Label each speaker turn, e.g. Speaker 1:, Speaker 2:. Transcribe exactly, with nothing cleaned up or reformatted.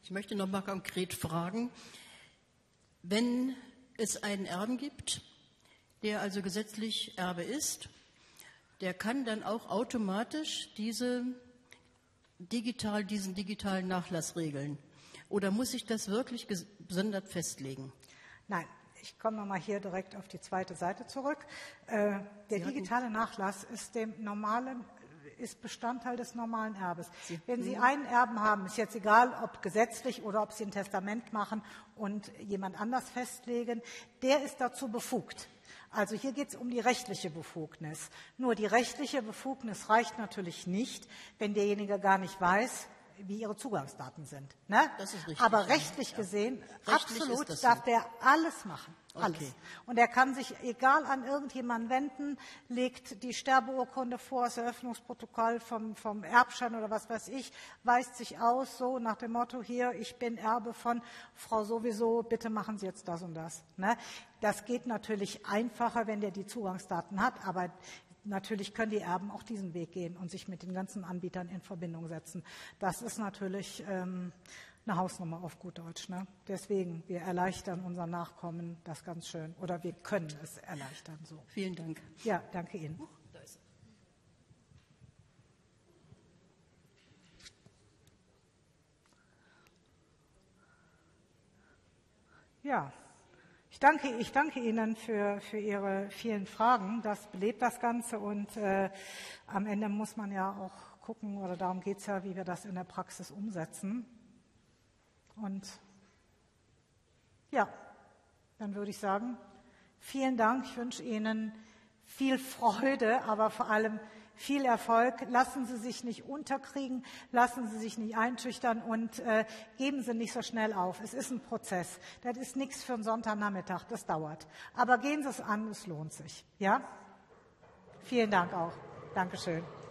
Speaker 1: Ich möchte noch mal konkret fragen, wenn es einen Erben gibt, der also gesetzlich Erbe ist, der kann dann auch automatisch diese digital, diesen digitalen Nachlass regeln. Oder muss ich das wirklich gesondert festlegen?
Speaker 2: Nein, ich komme nochmal hier direkt auf die zweite Seite zurück. Äh, der digitale Nachlass ist dem normalen ist Bestandteil des normalen Erbes. Sie, Wenn Sie einen Erben haben, ist jetzt egal, ob gesetzlich oder ob Sie ein Testament machen und jemand anders festlegen, der ist dazu befugt. Also hier geht es um die rechtliche Befugnis. Nur die rechtliche Befugnis reicht natürlich nicht, wenn derjenige gar nicht weiß, wie ihre Zugangsdaten sind. Ne?
Speaker 1: Das ist richtig.
Speaker 2: Aber rechtlich ja. gesehen, rechtlich absolut darf so. der alles machen. Alles. Okay. Und er kann sich egal an irgendjemanden wenden, legt die Sterbeurkunde vor, das Eröffnungsprotokoll vom, vom Erbschein oder was weiß ich, weist sich aus, so nach dem Motto, hier, ich bin Erbe von Frau sowieso, bitte machen Sie jetzt das und das. Ne? Das geht natürlich einfacher, wenn der die Zugangsdaten hat, aber natürlich können die Erben auch diesen Weg gehen und sich mit den ganzen Anbietern in Verbindung setzen. Das ist natürlich ähm, eine Hausnummer auf gut Deutsch. Ne? Deswegen, wir erleichtern unseren Nachkommen das ganz schön. Oder wir können es erleichtern. So.
Speaker 1: Vielen Dank.
Speaker 2: Ja, danke Ihnen.
Speaker 1: Uh, da ist
Speaker 2: er. Ja. Ich danke, ich danke Ihnen für, für Ihre vielen Fragen. Das belebt das Ganze und äh, am Ende muss man ja auch gucken, oder darum geht es ja, wie wir das in der Praxis umsetzen. Und ja, dann würde ich sagen, vielen Dank. Ich wünsche Ihnen viel Freude, aber vor allem viel Erfolg. Lassen Sie sich nicht unterkriegen, lassen Sie sich nicht einschüchtern und äh, geben Sie nicht so schnell auf. Es ist ein Prozess. Das ist nichts für einen Sonntagnachmittag, das dauert. Aber gehen Sie es an, es lohnt sich. Ja? Vielen Dank auch. Dankeschön.